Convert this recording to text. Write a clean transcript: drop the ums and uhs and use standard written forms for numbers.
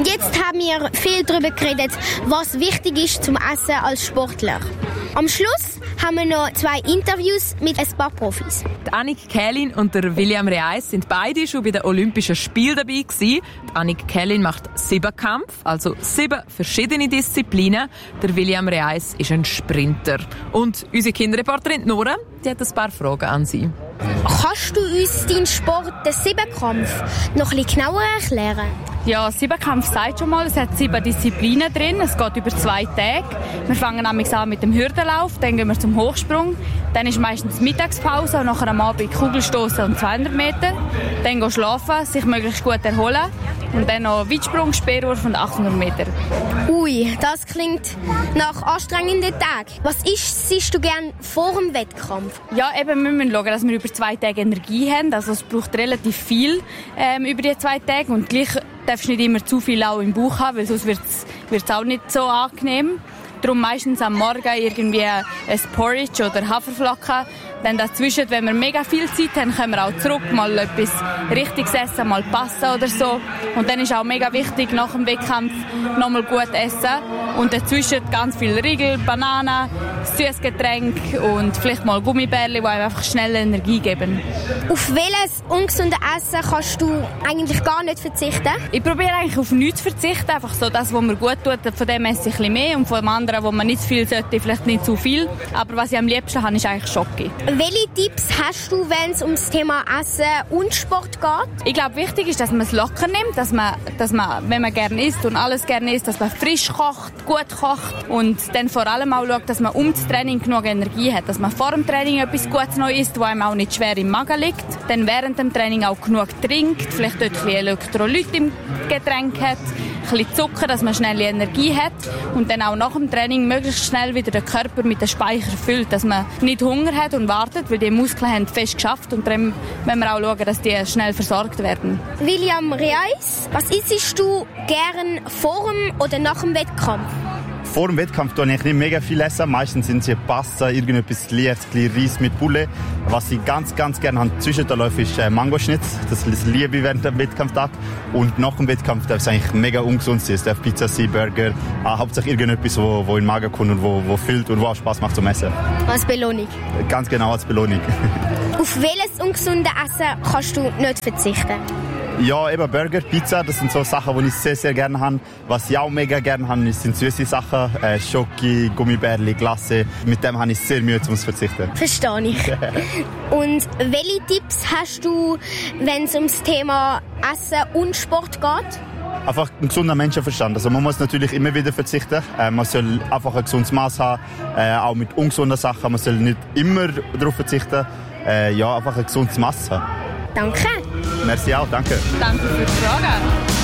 Jetzt haben wir viel darüber geredet, was wichtig ist zum Essen als Sportler. Am Schluss haben wir noch 2 Interviews mit ein paar Profis. Die Annick Kählin und der William Reis sind beide schon bei den Olympischen Spielen dabei gewesen. Die Annick Kählin macht 7-Kampf, also 7 verschiedene Disziplinen. Der William Reis ist ein Sprinter. Und unsere Kinderreporterin Nora, die hat ein paar Fragen an sie. Kannst du uns deinen Sport, den 7-Kampf, noch ein bisschen genauer erklären? Ja, 7-Kampf sagt schon mal, es hat 7 Disziplinen drin. Es geht über 2 Tage. Wir fangen nämlich an mit dem Hürdenlauf, dann gehen wir zum Hochsprung. Dann ist meistens Mittagspause und nachher am Abend Kugelstoßen und 200 Meter. Dann gehen schlafen, sich möglichst gut erholen. Und dann noch Weitsprung, Speerwurf und 800 Meter. Ui, das klingt nach anstrengenden Tagen. Was isst du gern vor dem Wettkampf? Ja, eben, wir müssen schauen, dass wir über 2 Tage Energie haben. Also es braucht relativ viel über die 2 Tage. Und gleich darfst du nicht immer zu viel auch im Bauch haben, weil sonst wird es auch nicht so angenehm. Darum meistens am Morgen irgendwie ein Porridge oder Haferflocken. Dann dazwischen, wenn wir mega viel Zeit haben, können wir auch zurück mal etwas Richtiges essen, mal Pasta oder so. Und dann ist auch mega wichtig, nach dem Wettkampf nochmal gut essen. Und dazwischen ganz viel Riegel, Bananen, Süßgetränk und vielleicht mal Gummibärchen, die einem einfach schnell Energie geben. Auf welches ungesunde Essen kannst du eigentlich gar nicht verzichten? Ich probiere eigentlich auf nichts zu verzichten. Einfach so das, was mir gut tut, von dem esse ich ein bisschen mehr. Und von dem anderen, wo man nicht zu viel sollte, vielleicht nicht zu viel. Aber was ich am liebsten habe, ist eigentlich Schoki. Welche Tipps hast du, wenn es um das Thema Essen und Sport geht? Ich glaube, wichtig ist, dass man es locker nimmt, dass man, wenn man gerne isst und alles gerne isst, dass man frisch kocht, gut kocht und dann vor allem auch schaut, dass man um das Training genug Energie hat, dass man vor dem Training etwas Gutes noch isst, was einem auch nicht schwer im Magen liegt, dann während dem Training auch genug trinkt, vielleicht dort ein bisschen Elektrolyt im Getränk hat, ein bisschen Zucker, dass man schnell Energie hat und dann auch nach dem Training möglichst schnell wieder den Körper mit dem Speicher füllt, dass man nicht Hunger hat und wartet, weil die Muskeln haben fest geschafft und dann müssen wir auch schauen, dass die schnell versorgt werden. William Reis, was isst du gern vor dem oder nach dem Wettkampf? Vor dem Wettkampf tue ich nicht mega viel essen. Meistens sind es Pasta, irgendetwas Leichtes, Reis mit Bulle. Was ich ganz, ganz gerne habe zwischen den Läufen ist Mangoschnitz. Das liebe ich während dem Wettkampftag. Und nach dem Wettkampf darf es eigentlich mega ungesund sein. Es darf Pizza sein, Burger. Hauptsächlich irgendetwas, wo in den Magen kommt und wo füllt und wo auch Spaß macht zum Essen. Als Belohnung? Ganz genau, als Belohnung. Auf welches ungesunde Essen kannst du nicht verzichten? Ja, eben Burger, Pizza, das sind so Sachen, die ich sehr, sehr gerne habe. Was ich auch mega gerne habe, sind süße Sachen. Schoki, Gummibärli, Glasse. Mit dem habe ich sehr Mühe, um zu verzichten. Verstehe ich. Und welche Tipps hast du, wenn es ums Thema Essen und Sport geht? Einfach ein gesunder Menschenverstand. Also man muss natürlich immer wieder verzichten. Man soll einfach ein gesundes Maß haben, auch mit ungesunden Sachen. Man soll nicht immer darauf verzichten. Ja, einfach ein gesundes Maß haben. Danke. Merci auch, danke. Danke für die Frage.